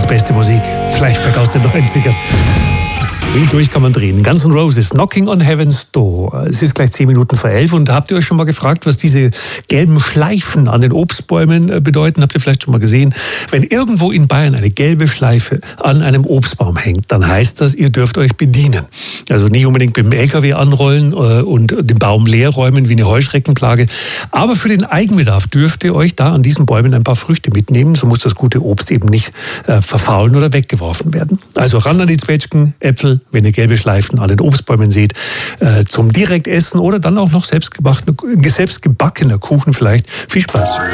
beste Musik. Flashback aus den 90ern. Wie durch kann man drehen. Guns N' Roses, Knocking on Heaven's Door. Es ist gleich 10 Minuten vor 11 und habt ihr euch schon mal gefragt, was diese gelben Schleifen an den Obstbäumen bedeuten? Habt ihr vielleicht schon mal gesehen? Wenn irgendwo in Bayern eine gelbe Schleife an einem Obstbaum hängt, dann heißt das, ihr dürft euch bedienen. Also nicht unbedingt mit dem LKW anrollen und den Baum leer räumen wie eine Heuschreckenplage. Aber für den Eigenbedarf dürft ihr euch da an diesen Bäumen ein paar Früchte mitnehmen. So muss das gute Obst eben nicht verfaulen oder weggeworfen werden. Also ran an die Zwetschgen, Äpfel, wenn ihr gelbe Schleifen an den Obstbäumen seht, zum Direktessen oder dann auch noch selbstgebackener Kuchen vielleicht. Viel Spaß!